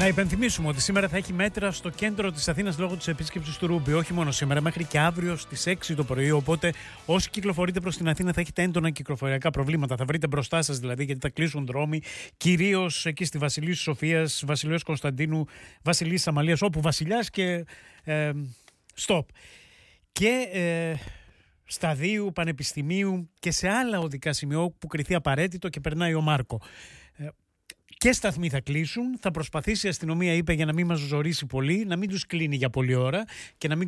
Να υπενθυμίσουμε ότι σήμερα θα έχει μέτρα στο κέντρο της Αθήνας λόγω της επίσκεψης του Ρούμπι. Όχι μόνο σήμερα, μέχρι και αύριο στις 6 το πρωί. Οπότε, όσοι κυκλοφορείτε προς την Αθήνα, θα έχετε έντονα κυκλοφοριακά προβλήματα. Θα βρείτε μπροστά σας δηλαδή, γιατί θα κλείσουν δρόμοι. Κυρίως εκεί στη Βασιλής Σοφίας, Βασιλέως Κωνσταντίνου, Βασιλής Αμαλίας, όπου Βασιλιάς και στοπ. Και Σταδίου, Πανεπιστημίου και σε άλλα οδικά σημεία που κριθεί απαραίτητο και περνάει ο Μάρκο. Και σταθμοί θα κλείσουν. Θα προσπαθήσει η αστυνομία, είπε, για να μην μας ζορίσει πολύ, να μην τους κλείνει για πολλή ώρα και να μην